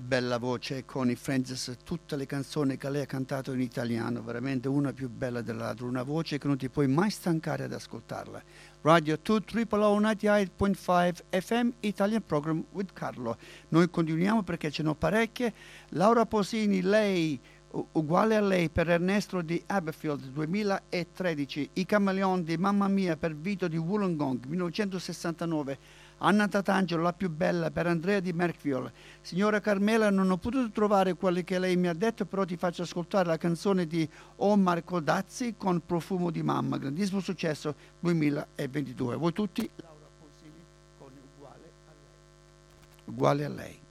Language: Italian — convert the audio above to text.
bella voce Connie Francis, tutte le canzoni che lei ha cantato in italiano, veramente una più bella dell'altra, una voce che non ti puoi mai stancare ad ascoltarla. Radio 2 98.5 FM Italian Program with Carlo. Noi continuiamo perché ce ne sono parecchie. Laura Posini, lei uguale a lei per Ernesto di Aberfield 2013, I Camaleon di Mamma Mia per Vito di Wollongong 1969, Anna Tatangelo, La più bella per Andrea di Merkfield. Signora Carmela, non ho potuto trovare quelli che lei mi ha detto, però ti faccio ascoltare la canzone di Omar Codazzi con Profumo di mamma, grandissimo successo 2022. Voi tutti Laura Pausini con Uguale a lei.